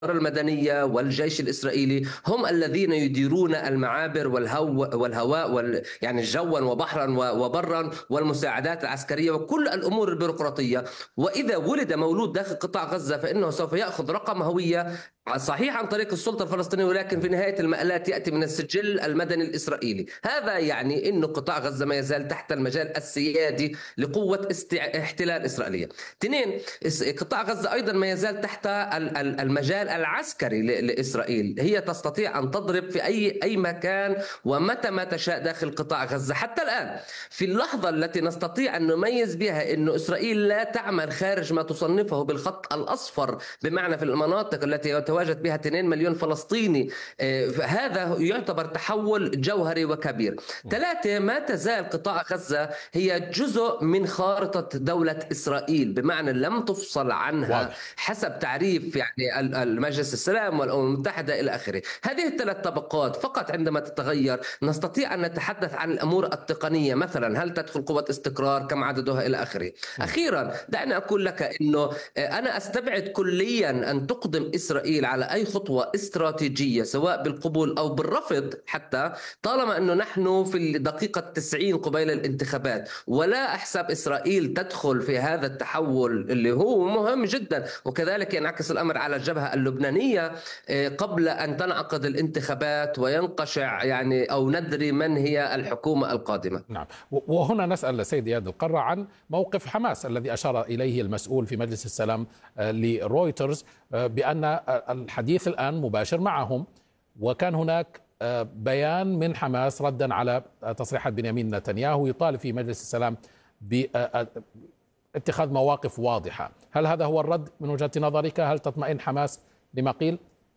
المدنية والجيش الإسرائيلي هم الذين يديرون المعابر والهواء يعني جوا وبحرا وبرا والمساعدات العسكرية وكل الأمور البيروقراطية. وإذا ولد مولود داخل قطاع غزة فإنه سوف يأخذ رقم هوية صحيح عن طريق السلطة الفلسطينية، ولكن في نهاية المآلات يأتي من السجل المدني الإسرائيلي. هذا يعني أن قطاع غزة ما يزال تحت المجال السيادي لقوة احتلال إسرائيلية. اثنين، قطاع غزة أيضا ما يزال تحت المجال العسكري لإسرائيل. هي تستطيع أن تضرب في أي مكان ومتى ما تشاء داخل قطاع غزة. حتى الآن في اللحظة التي نستطيع أن نميز بها أن إسرائيل لا تعمل خارج ما تصنفه بالخط الأصفر، بمعنى في المناطق التي يتواجد بها 2 مليون فلسطيني، هذا يعتبر تحول جوهري وكبير. ثلاثة، ما تزال قطاع غزة هي جزء من خارطة دولة إسرائيل، بمعنى لم تفصل عنها حسب تعريف يعني المجلس السلام والأمم المتحدة إلى آخره. هذه الثلاث طبقات فقط عندما تتغير نستطيع أن نتحدث عن الأمور التقنية، مثلا هل تدخل قوة استقرار، كم عددها إلى آخره. أخيرا دعني أقول لك أنه أنا أستبعد كليا أن تقدم إسرائيل على أي خطوة استراتيجية سواء بالقبول أو بالرفض، حتى طالما أنه نحن في الدقيقة 90 قبيل الانتخابات. ولا أحسب إسرائيل تدخل في هذا التحول اللي هو مهم جدا، وكذلك ينعكس الأمر على الجبهة اللبنانية قبل أن تنعقد الانتخابات وينقشع يعني أو ندري من هي الحكومة القادمة. نعم، وهنا نسأل السيد إياد القرة عن موقف حماس الذي أشار إليه المسؤول في مجلس السلام لرويترز بأن الحديث الآن مباشر معهم، وكان هناك بيان من حماس ردا على تصريحات بنيامين نتنياهو يطالب في مجلس السلام باتخاذ مواقف واضحة. هل هذا هو الرد من وجهة نظرك؟ هل تطمئن حماس لما قيل؟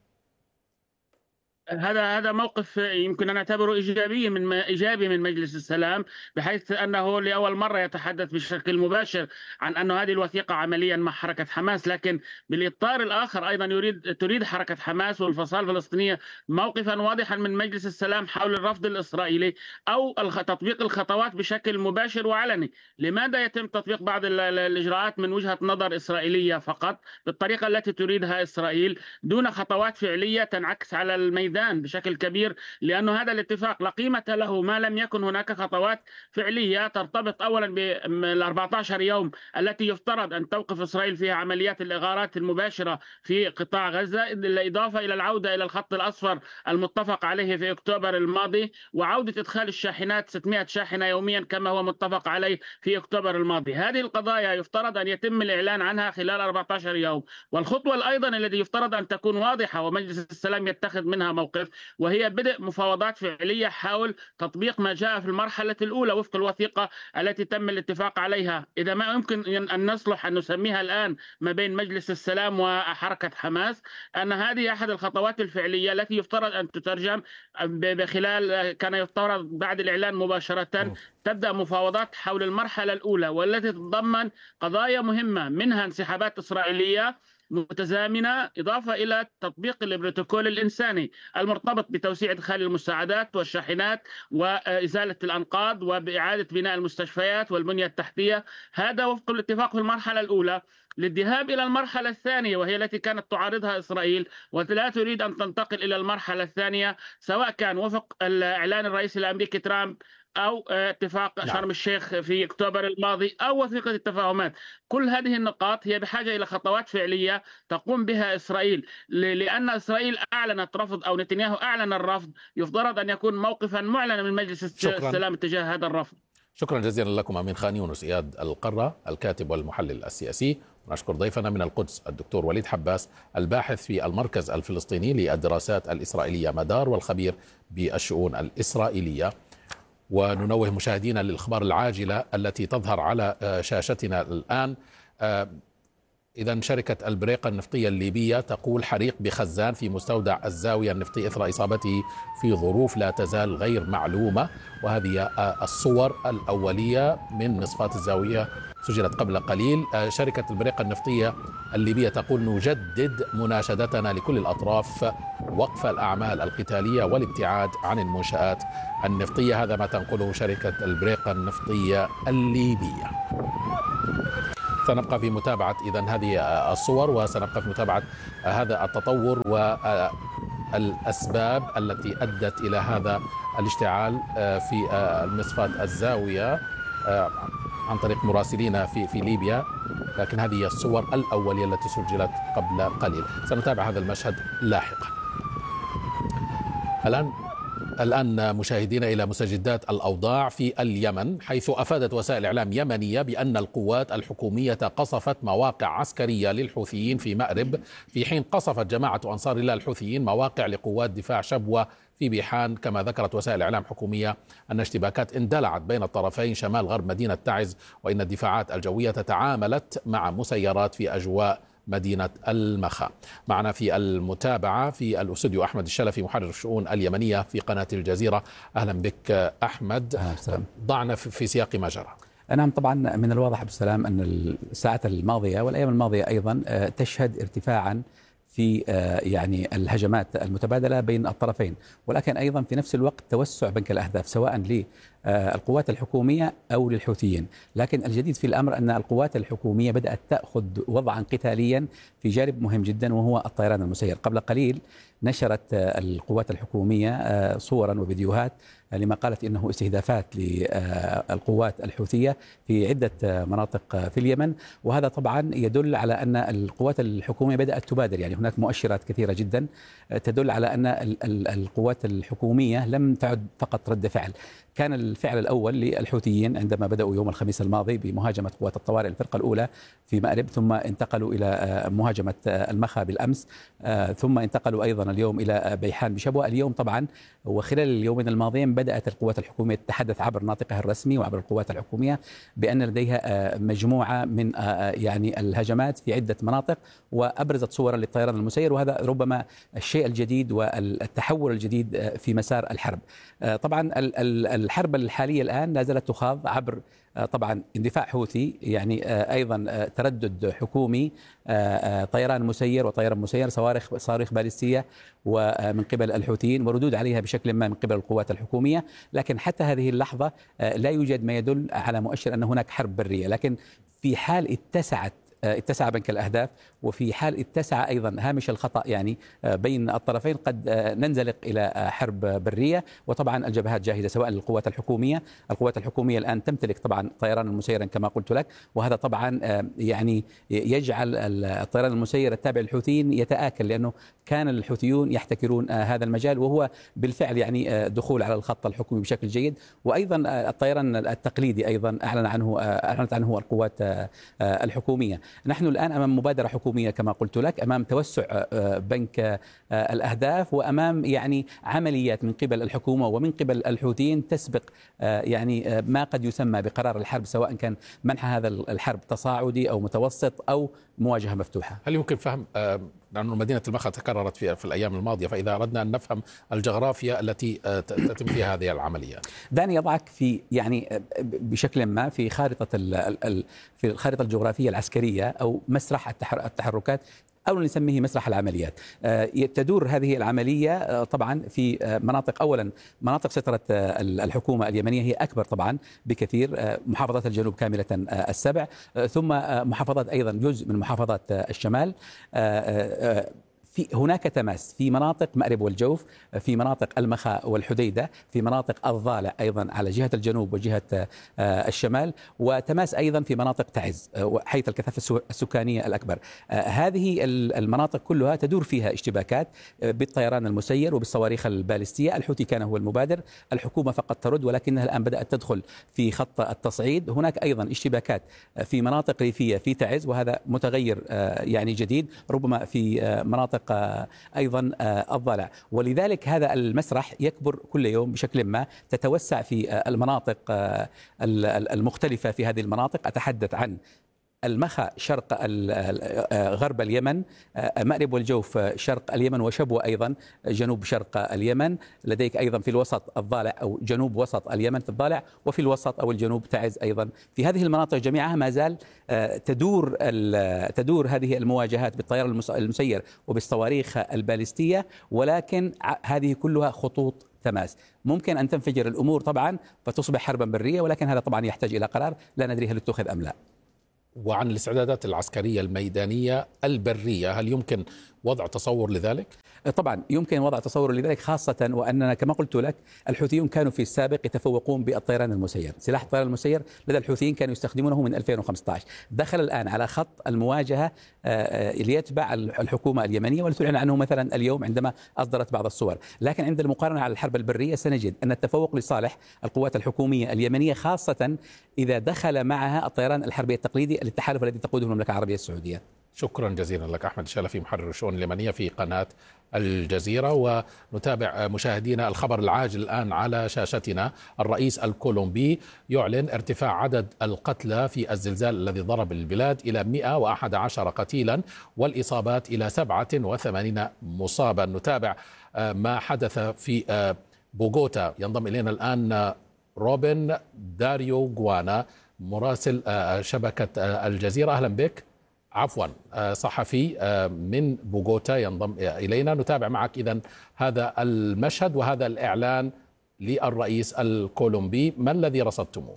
هذا موقف يمكن أن نعتبره إيجابي من مجلس السلام، بحيث أنه لأول مرة يتحدث بشكل مباشر عن أن هذه الوثيقة عمليا مع حركة حماس. لكن بالإطار الآخر أيضا تريد حركة حماس والفصائل الفلسطينية موقفا واضحا من مجلس السلام حول الرفض الإسرائيلي أو تطبيق الخطوات بشكل مباشر وعلني. لماذا يتم تطبيق بعض الإجراءات من وجهة نظر إسرائيلية فقط بالطريقة التي تريدها إسرائيل دون خطوات فعلية تنعكس على الميدان بشكل كبير؟ لأن هذا الاتفاق لا قيمة له ما لم يكن هناك خطوات فعلية ترتبط أولا بال 14 يوم التي يفترض أن توقف إسرائيل فيها عمليات الإغارات المباشرة في قطاع غزة، بالإضافة إلى العودة إلى الخط الأصفر المتفق عليه في أكتوبر الماضي، وعودة إدخال الشاحنات 600 شاحنة يوميا كما هو متفق عليه في أكتوبر الماضي. هذه القضايا يفترض أن يتم الإعلان عنها خلال 14 يوم. والخطوة أيضا التي يفترض أن تكون واضحة ومجلس السلام يتخذ منها موقف، وهي بدء مفاوضات فعلية حول تطبيق ما جاء في المرحلة الأولى وفق الوثيقة التي تم الاتفاق عليها. إذا ما يمكن أن نصلح أن نسميها الآن ما بين مجلس السلام وحركة حماس، أن هذه أحد الخطوات الفعلية التي يفترض أن تترجم بخلال كان يفترض بعد الإعلان مباشرة تبدأ مفاوضات حول المرحلة الأولى، والتي تتضمن قضايا مهمة منها انسحابات إسرائيلية متزامنة، إضافة إلى تطبيق البروتوكول الإنساني المرتبط بتوسيع إدخال المساعدات والشاحنات وإزالة الأنقاض وبإعادة بناء المستشفيات والبنية التحتية. هذا وفق الاتفاق في المرحلة الأولى. للذهاب إلى المرحلة الثانية وهي التي كانت تعارضها إسرائيل ولا تريد أن تنتقل إلى المرحلة الثانية، سواء كان وفق الإعلان الرئيس الأمريكي ترامب أو اتفاق شرم الشيخ في أكتوبر الماضي أو وثيقة التفاهمات. كل هذه النقاط هي بحاجة إلى خطوات فعلية تقوم بها إسرائيل، لأن إسرائيل أعلنت رفض أو نتنياهو أعلن الرفض، يفترض أن يكون موقفا معلنا من مجلس السلام تجاه هذا الرفض. شكرا جزيلا لكم أمين خان يونس، إياد القرة الكاتب والمحلل السياسي، ونشكر ضيفنا من القدس الدكتور وليد حباس الباحث في المركز الفلسطيني للدراسات الإسرائيلية مدار والخبير بالشؤون الإسرائيلية. وننوه مشاهدينا للأخبار العاجلة التي تظهر على شاشتنا الآن. إذن شركة البريقة النفطية الليبية تقول حريق بخزان في مستودع الزاوية النفطي إثر إصابته في ظروف لا تزال غير معلومة، وهذه الصور الأولية من مصفاة الزاوية سجلت قبل قليل. شركة البريقة النفطية الليبية تقول نجدد مناشدتنا لكل الأطراف وقف الأعمال القتالية والابتعاد عن المنشآت النفطية. هذا ما تنقله شركة البريقة النفطية الليبية. سنبقى في متابعة إذن هذه الصور، وسنبقى في متابعة هذا التطور والأسباب التي أدت إلى هذا الاشتعال في المصفاة الزاوية عن طريق مراسلين في ليبيا. لكن هذه الصور الأولية التي سجلت قبل قليل. سنتابع هذا المشهد لاحقا. الآن مشاهدين إلى مستجدات الأوضاع في اليمن، حيث أفادت وسائل إعلام يمنية بأن القوات الحكومية قصفت مواقع عسكرية للحوثيين في مأرب، في حين قصفت جماعة أنصار الله الحوثيين مواقع لقوات دفاع شبوة في بيحان. كما ذكرت وسائل إعلام حكومية أن اشتباكات اندلعت بين الطرفين شمال غرب مدينة تعز، وإن الدفاعات الجوية تعاملت مع مسيرات في أجواء مدينة المخا. معنا في المتابعة في الاستوديو أحمد الشلفي محرر الشؤون اليمنية في قناة الجزيرة. أهلا بك أحمد. ضعنا في سياق ما جرى. نعم، طبعا من الواضح بالسلام أن الساعات الماضية والأيام الماضية أيضا تشهد ارتفاعا في يعني الهجمات المتبادلة بين الطرفين، ولكن أيضا في نفس الوقت توسع بنك الأهداف سواء للقوات الحكومية أو للحوثيين. لكن الجديد في الأمر أن القوات الحكومية بدأت تأخذ وضعا قتاليا في جانب مهم جدا، وهو الطيران المسير. قبل قليل نشرت القوات الحكومية صورا وفيديوهات لما قالت إنه استهدافات للقوات الحوثية في عدة مناطق في اليمن، وهذا طبعا يدل على أن القوات الحكومية بدأت تبادر. يعني هناك مؤشرات كثيرة جدا تدل على أن القوات الحكومية لم تعد فقط رد فعل. كان الفعل الأول للحوثيين عندما بدأوا يوم الخميس الماضي بمهاجمة قوات الطوارئ الفرقة الأولى في مأرب، ثم انتقلوا إلى مهاجمة المخا بالأمس، ثم انتقلوا أيضا اليوم إلى بيحان بشبوة. اليوم طبعا وخلال اليومين الماضيين بدأت القوات الحكومية تتحدث عبر ناطقها الرسمي وعبر القوات الحكومية بأن لديها مجموعة من يعني الهجمات في عدة مناطق، وأبرزت صورا للطيران المسير، وهذا ربما الشيء الجديد والتحول الجديد في مسار الحرب. طبعا الحرب الحالية الآن لا زالت تخاض عبر طبعا اندفاع حوثي، يعني أيضا تردد حكومي، طيران مسير وطيران مسير، صواريخ باليستية ومن قبل الحوثيين، وردود عليها بشكل ما من قبل القوات الحكومية. لكن حتى هذه اللحظة لا يوجد ما يدل على مؤشر أن هناك حرب برية. لكن في حال اتسع بنك الأهداف، وفي حال اتسع أيضا هامش الخطأ يعني بين الطرفين، قد ننزلق إلى حرب برية. وطبعا الجبهات جاهزة سواء للقوات الحكومية. القوات الحكومية الآن تمتلك طبعا طيران مسيرا كما قلت لك، وهذا طبعا يعني يجعل الطيران المسير التابع للحوثيين يتآكل، لأنه كان الحوثيون يحتكرون هذا المجال، وهو بالفعل يعني دخول على الخط الحكومي بشكل جيد. وأيضا الطيران التقليدي أيضا أعلنت عنه القوات الحكومية. نحن الآن أمام مبادرة حكومية كما قلت لك، أمام توسع بنك الأهداف، وأمام يعني عمليات من قبل الحكومة ومن قبل الحوثيين تسبق يعني ما قد يسمى بقرار الحرب، سواء كان منح هذا الحرب تصاعدي أو متوسط أو مواجهة مفتوحة. هل يمكن فهم لأن مدينة المخا تكررت في الأيام الماضية، فإذا أردنا أن نفهم الجغرافيا التي تتم فيها هذه العمليات، دعني يضعك في يعني بشكل ما في في الخارطة الجغرافية العسكرية أو مسرح التحركات، أو نسميه مسرح العمليات. تدور هذه العملية طبعا في مناطق، أولا مناطق سيطرة الحكومة اليمنية هي أكبر طبعا بكثير، محافظات الجنوب كاملة السبع، ثم محافظات أيضا جزء من محافظات الشمال. هناك تماس في مناطق مأرب والجوف، في مناطق المخا والحديدة، في مناطق الضالع أيضا على جهة الجنوب وجهة الشمال، وتماس أيضا في مناطق تعز حيث الكثافة السكانية الأكبر. هذه المناطق كلها تدور فيها اشتباكات بالطيران المسير وبالصواريخ البالستية. الحوثي كان هو المبادر، الحكومة فقط ترد، ولكنها الآن بدأت تدخل في خط التصعيد. هناك أيضا اشتباكات في مناطق ريفية في تعز، وهذا متغير يعني جديد، ربما في مناطق أيضا الضالع. ولذلك هذا المسرح يكبر كل يوم بشكل ما، تتوسع في المناطق المختلفة. في هذه المناطق أتحدث عن المخا شرق غرب اليمن، مأرب والجوف شرق اليمن، وشبوة أيضا جنوب شرق اليمن. لديك أيضا في الوسط الضالع أو جنوب وسط اليمن في الضالع، وفي الوسط أو الجنوب تعز أيضا. في هذه المناطق جميعها ما زال تدور هذه المواجهات بالطيران المسير وبالصواريخ البالستية، ولكن هذه كلها خطوط تماس. ممكن أن تنفجر الأمور طبعا فتصبح حربا برية، ولكن هذا طبعا يحتاج إلى قرار لا ندري هل اتخذ أم لا. وعن الاستعدادات العسكرية الميدانية البرية، هل يمكن وضع تصور لذلك؟ طبعا يمكن وضع تصور لذلك، خاصة وأننا كما قلت لك الحوثيون كانوا في السابق يتفوقون بالطيران المسير. سلاح الطيران المسير لدى الحوثيين كانوا يستخدمونه من 2015، دخل الآن على خط المواجهة ليتبع الحكومة اليمنية، ولتعلن عنه مثلا اليوم عندما أصدرت بعض الصور. لكن عند المقارنة على الحرب البرية سنجد أن التفوق لصالح القوات الحكومية اليمنية، خاصة إذا دخل معها الطيران الحربي التقليدي للتحالف الذي تقوده المملكة العربية السعودية. شكرا جزيلا لك أحمد الشلفي، محرر الشؤون اليمنية في قناة الجزيرة. ونتابع مشاهدينا الخبر العاجل الآن على شاشتنا. الرئيس الكولومبي يعلن ارتفاع عدد القتلى في الزلزال الذي ضرب البلاد إلى 111 قتيلا والإصابات إلى 87 مصابا. نتابع ما حدث في بوغوتا. ينضم إلينا الآن روبن داريو غوانا مراسل شبكة الجزيرة. أهلا بك. عفوا، صحفي من بوغوتا ينضم إلينا. نتابع معك إذن هذا المشهد وهذا الإعلان للرئيس الكولومبي، ما الذي رصدتموه؟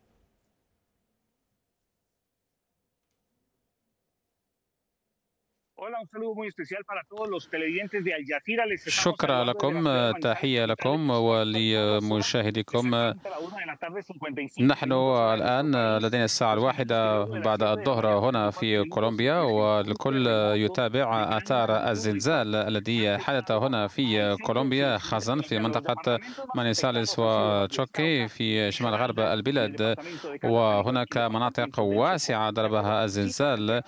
شكرا لكم، تحية لكم ولمشاهديكم. نحن الآن لدينا الساعة 1 بعد الظهر هنا في كولومبيا، والكل يتابع آثار الزلزال الذي حدث هنا في كولومبيا، خاصة في منطقة مانيساليس وتشوكي في شمال غرب البلاد، وهناك مناطق واسعة ضربها الزلزال.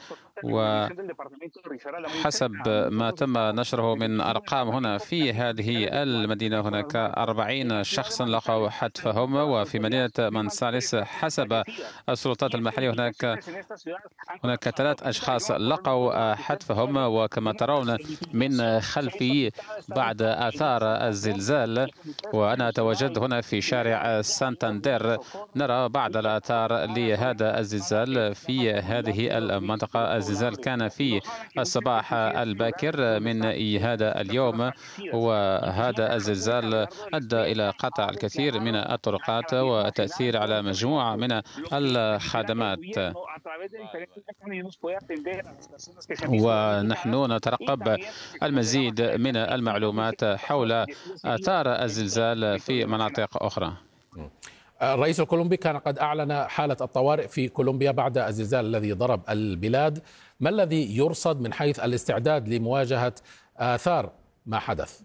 وحسب ما تم نشره من أرقام هنا في هذه المدينة، هناك 40 شخصا لقوا حتفهم، وفي مدينة مانساليس حسب السلطات المحلية هناك 3 أشخاص لقوا حتفهم. وكما ترون من خلفي بعد آثار الزلزال، وأنا تواجدت هنا في شارع سانتاندير، نرى بعض الآثار لهذا الزلزال في هذه المنطقة. الزلزال كان في الصباح الباكر من هذا اليوم، وهذا الزلزال أدى إلى قطع الكثير من الطرقات وتأثير على مجموعة من الخدمات. ونحن نترقب المزيد من المعلومات حول آثار الزلزال في مناطق أخرى. الرئيس الكولومبي كان قد أعلن حالة الطوارئ في كولومبيا بعد الزلزال الذي ضرب البلاد. ما الذي يرصد من حيث الاستعداد لمواجهة آثار ما حدث؟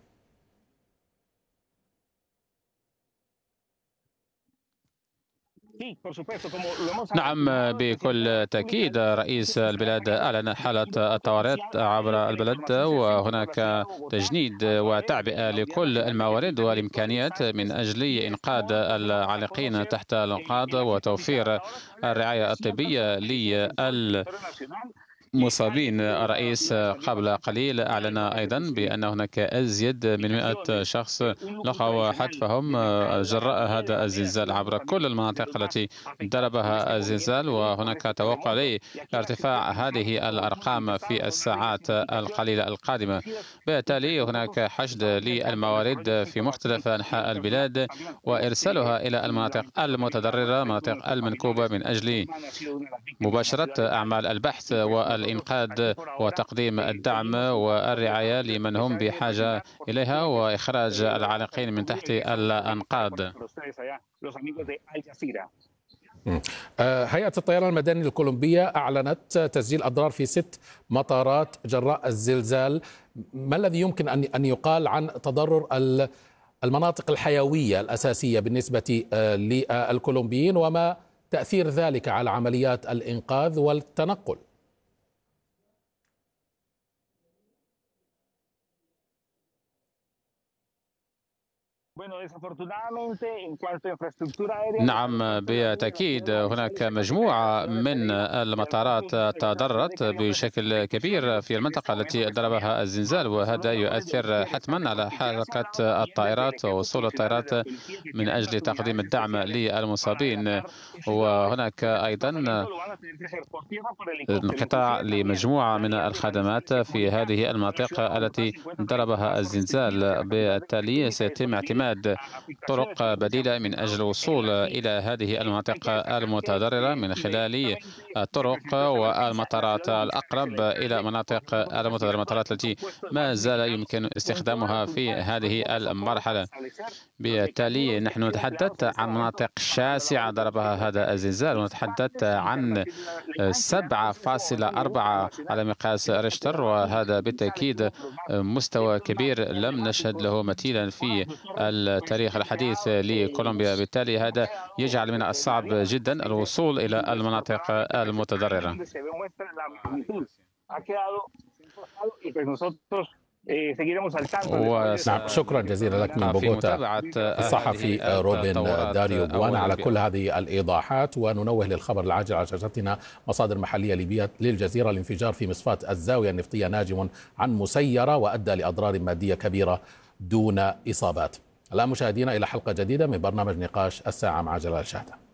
نعم، بكل تأكيد رئيس البلاد أعلن حالة الطوارئ عبر البلد، وهناك تجنيد وتعبئة لكل الموارد والإمكانيات من أجل إنقاذ العالقين تحت الأنقاض وتوفير الرعاية الطبية مصابين. الرئيس قبل قليل أعلن أيضا بأن هناك أزيد من 100 شخص لقوا حتفهم جراء هذا الزلزال عبر كل المناطق التي ضربها الزلزال، وهناك توقع لارتفاع هذه الأرقام في الساعات القليلة القادمة. بالتالي هناك حشد للموارد في مختلف أنحاء البلاد وإرسالها إلى المناطق المتضررة، المناطق المنكوبة، من أجل مباشرة أعمال البحث والإنقاذ وتقديم الدعم والرعاية لمن هم بحاجة إليها وإخراج العالقين من تحت الأنقاض. هيئة الطيران المدني الكولومبية أعلنت تسجيل أضرار في 6 مطارات جراء الزلزال. ما الذي يمكن أن يقال عن تضرر المناطق الحيوية الأساسية بالنسبة للكولومبيين، وما تأثير ذلك على عمليات الإنقاذ والتنقل؟ نعم، بالتأكيد هناك مجموعة من المطارات تضررت بشكل كبير في المنطقة التي ضربها الزلزال، وهذا يؤثر حتما على حركة الطائرات ووصول الطائرات من أجل تقديم الدعم للمصابين. وهناك أيضا انقطاع لمجموعة من الخدمات في هذه المناطق التي ضربها الزلزال. بالتالي سيتم اعتماد اعتماد طرق بديلة من أجل الوصول إلى هذه المناطق المتضررة من خلال الطرق والمطارات الأقرب إلى مناطق المتضررة، المطارات التي ما زال يمكن استخدامها في هذه المرحلة. بالتالي نحن نتحدث عن مناطق شاسعة ضربها هذا الزلزال، ونتحدث عن 7.4 على مقياس ريشتر، وهذا بالتأكيد مستوى كبير لم نشهد له مثيلا في التاريخ الحديث لكولومبيا. بالتالي هذا يجعل من الصعب جدا الوصول إلى المناطق المتضررة. نعم، شكرا جزيلا لك من بوغوتا الصحفي روبن داريو بوان على كل هذه الإيضاحات. وننوه للخبر العاجل على شاشتنا: مصادر محلية ليبية للجزيرة: الانفجار في مصفاة الزاوية النفطية ناجم عن مسيرة وأدى لأضرار مادية كبيرة دون إصابات. الآن مشاهدينا إلى حلقة جديدة من برنامج نقاش الساعة مع جلال شهدة.